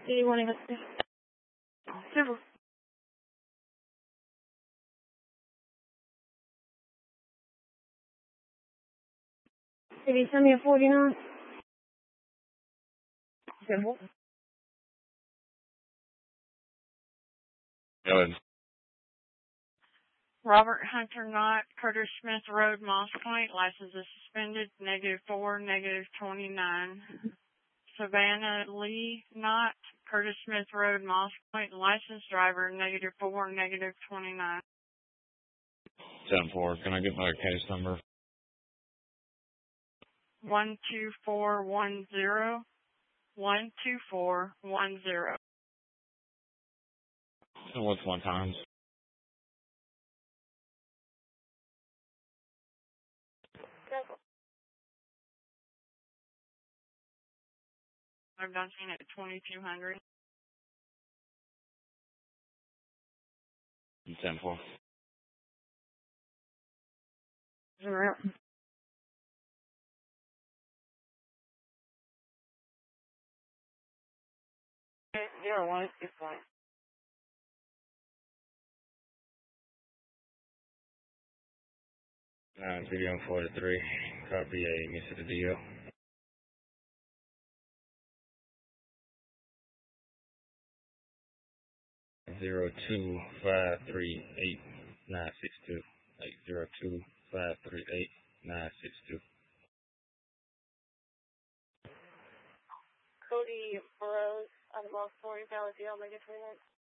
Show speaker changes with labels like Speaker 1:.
Speaker 1: You want to go? Simple. Did he send me a 49? Simple.
Speaker 2: Go ahead.
Speaker 3: Robert Hunter Knott, Curtis Smith Road, Moss Point. License is suspended. -4, -29. Savannah Lee Knott, Curtis Smith Road, Moss Point. License driver, -4, -29.
Speaker 2: 10-4. Can I get my case number?
Speaker 3: 12410. 12410.
Speaker 2: And what's one times?
Speaker 3: I've done seen it at 2200.
Speaker 2: 10-4.
Speaker 1: Alright.
Speaker 3: Zero one, it's fine.
Speaker 2: Video 43. Copy A. Miss the deal. 02538-962. 802-538-962.
Speaker 1: Cody Burrows, out of Moss Point, valid deal, -29.